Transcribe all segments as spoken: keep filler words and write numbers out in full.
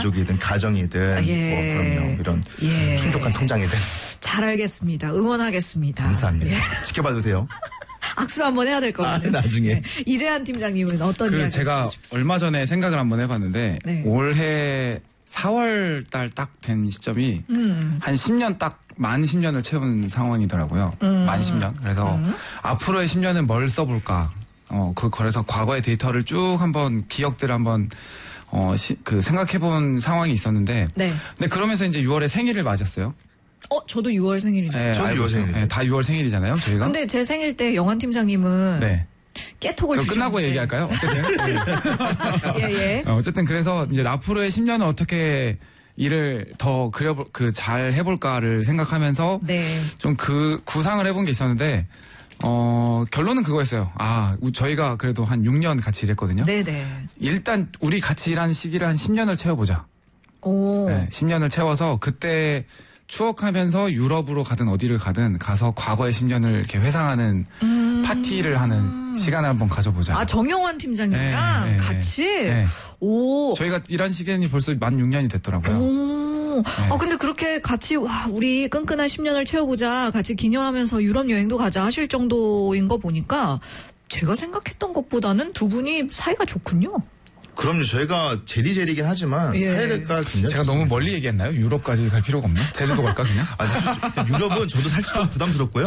가족이든 가정이든 예. 뭐 그럼요. 이런 예. 풍족한 통장이든. 잘 알겠습니다. 응원하겠습니다. 감사합니다. 예. 지켜봐 주세요. 악수 한번 해야 될 것 같아요. 아, 나중에. 네. 이재한 팀장님은 어떤 그 이야기 제가 하시고 얼마 전에 생각을 한번 해봤는데 네. 올해 사월 달 딱 된 시점이 음. 한 십 년 딱 만 십 년을 채운 상황이더라고요. 음. 만 십 년. 그래서 음. 앞으로의 십 년은 뭘 써볼까. 어, 그, 그래서 과거의 데이터를 쭉 한번 기억들을 한번 어, 시, 그 생각해본 상황이 있었는데. 네. 근데 그러면서 이제 유월에 생일을 맞았어요. 어, 저도 유월 생일인데. 네, 저도 알고 유월 있어요. 생일인데. 네, 다 유월 생일이잖아요, 저희가. 근데 제 생일 때 영환 팀장님은 네. 깨톡을 그럼 주셨는데. 끝나고 얘기할까요? 어쨌든. 네. 예, 예. 어, 어쨌든 그래서 이제 앞으로의 십 년은 어떻게 일을 더 그려 그 잘 해볼까를 생각하면서 네. 좀 그 구상을 해본 게 있었는데 어 결론은 그거였어요. 아 우- 저희가 그래도 한 육 년 같이 일했거든요. 네네. 일단 우리 같이 일한 시기를 한 십 년을 채워보자. 오. 네, 십 년을 채워서 그때 추억하면서 유럽으로 가든 어디를 가든 가서 과거의 십 년을 이렇게 회상하는 음. 파티를 하는 시간을 한번 가져보자. 아, 정영환 팀장님이랑 네, 네, 같이? 네. 오. 저희가 일한 시간이 벌써 만 육 년이 됐더라고요. 오. 아, 근데 그렇게 같이, 와, 우리 끈끈한 십 년을 채워보자. 같이 기념하면서 유럽 여행도 가자 하실 정도인 거 보니까 제가 생각했던 것보다는 두 분이 사이가 좋군요. 그럼요. 저희가 제리제리긴 하지만 예. 사이가 굉장히 제가 너무 좋습니다. 멀리 얘기했나요? 유럽까지 갈 필요가 없나? 제주도 갈까 그냥? 아, 사실 유럽은 저도 살짝 좀 부담스럽고요.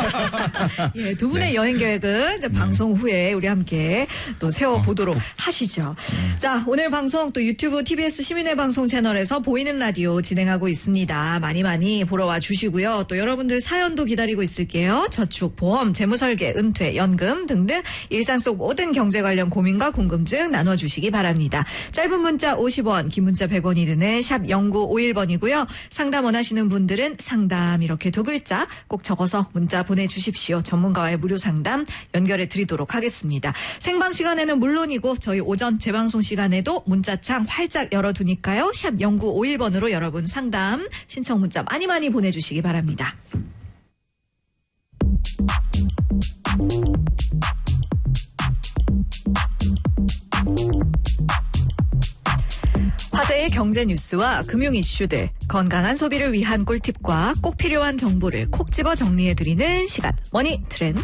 예, 두 분의 네. 여행 계획은 이제 방송 후에 우리 함께 또 세워보도록 어, 하시죠. 자, 오늘 방송 또 유튜브 티비에스 시민의 방송 채널에서 보이는 라디오 진행하고 있습니다. 많이 많이 보러 와 주시고요. 또 여러분들 사연도 기다리고 있을게요. 저축, 보험, 재무설계, 은퇴, 연금 등등 일상 속 모든 경제 관련 고민과 궁금증 나눠주시기 바랍니다. 짧은 문자 오십 원, 긴 문자 백 원이 드는 샵 공구오일 번이고요. 상담 원하시는 분들은 상담 이렇게 두 글자 꼭 적어서 문자 보내주십시오. 전문가와의 무료 상담 연결해 드리도록 하겠습니다. 생방 시간에는 물론이고 저희 오전 재방송 시간에도 문자창 활짝 열어두니까요. 샵 공구오일 번으로 여러분 상담 신청 문자 많이 많이 보내주시기 바랍니다. 화제의 경제 뉴스와 금융 이슈들, 건강한 소비를 위한 꿀팁과 꼭 필요한 정보를 콕 집어 정리해드리는 시간, 머니 트렌드.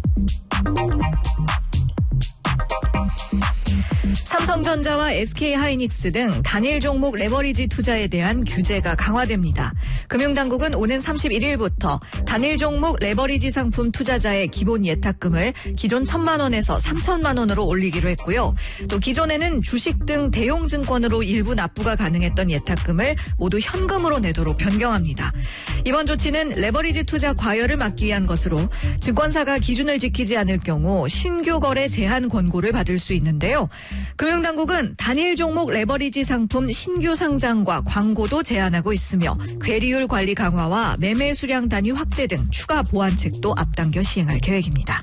삼성전자와 에스케이하이닉스 등 단일 종목 레버리지 투자에 대한 규제가 강화됩니다. 금융당국은 오는 삼십일 일부터 단일 종목 레버리지 상품 투자자의 기본 예탁금을 기존 천만 원에서 삼천만 원으로 올리기로 했고요. 또 기존에는 주식 등 대용증권으로 일부 납부가 가능했던 예탁금을 모두 현금으로 내도록 변경합니다. 이번 조치는 레버리지 투자 과열을 막기 위한 것으로 증권사가 기준을 지키지 않을 경우 신규 거래 제한 권고를 받을 수 있는데요. 금융당국은 단일 종목 레버리지 상품 신규 상장과 광고도 제한하고 있으며 괴리율 관리 강화와 매매 수량 단위 확대 등 추가 보완책도 앞당겨 시행할 계획입니다.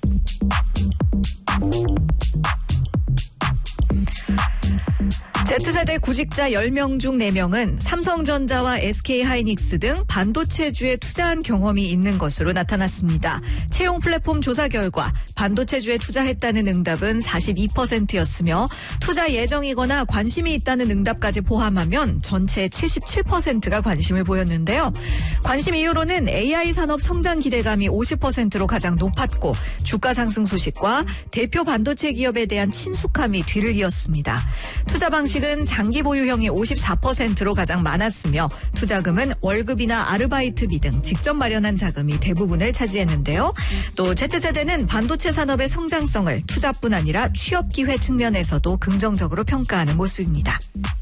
Z세대 구직자 열 명 중 네 명은 삼성전자와 에스케이하이닉스 등 반도체주에 투자한 경험이 있는 것으로 나타났습니다. 채용 플랫폼 조사 결과 반도체주에 투자했다는 응답은 사십이 퍼센트였으며 투자 예정이거나 관심이 있다는 응답까지 포함하면 전체 칠십칠 퍼센트가 관심을 보였는데요. 관심 이유로는 에이아이 산업 성장 기대감이 오십 퍼센트로 가장 높았고 주가 상승 소식과 대표 반도체 기업에 대한 친숙함이 뒤를 이었습니다. 투자 방식은 장기 보유형이 오십사 퍼센트로 가장 많았으며 투자금은 월급이나 아르바이트비 등 직접 마련한 자금이 대부분을 차지했는데요. 또 Z세대는 반도체 산업의 성장성을 투자뿐 아니라 취업 기회 측면에서도 긍정적으로 평가하는 모습입니다.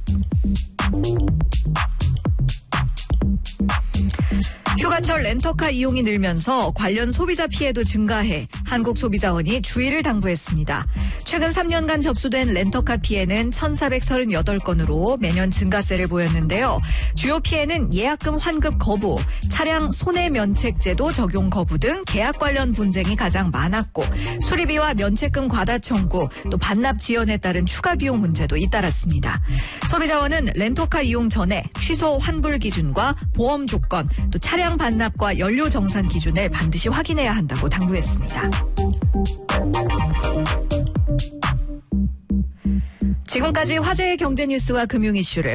휴가철 렌터카 이용이 늘면서 관련 소비자 피해도 증가해 한국소비자원이 주의를 당부했습니다. 최근 삼 년간 접수된 렌터카 피해는 천사백삼십팔 건으로 매년 증가세를 보였는데요. 주요 피해는 예약금 환급 거부, 차량 손해면책제도 적용 거부 등 계약 관련 분쟁이 가장 많았고 수리비와 면책금 과다 청구, 또 반납 지연에 따른 추가 비용 문제도 잇따랐습니다. 소비자원은 렌터카 이용 전에 취소 환불 기준과 보험 조건, 또 차량 반납과 연료 정산 기준을 반드시 확인해야 한다고 당부했습니다. 지금까지 화제의 경제 뉴스와 금융 이슈를